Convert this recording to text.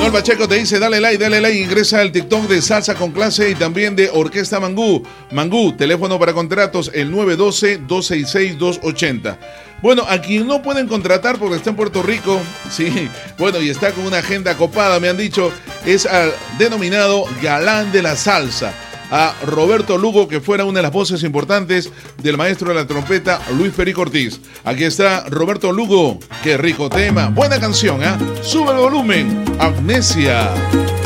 Manuel Pacheco te dice, dale like, ingresa al TikTok de Salsa con Clase y también de Orquesta Mangú. Mangú, teléfono para contratos, el 912-266-280. Bueno, a quien no pueden contratar porque está en Puerto Rico, sí, bueno, y está con una agenda copada, me han dicho, es al denominado galán de la salsa, a Roberto Lugo, que fuera una de las voces importantes del maestro de la trompeta Luis Federico Ortiz. Aquí está Roberto Lugo, qué rico tema, buena canción, ¿eh? Sube el volumen, Amnesia.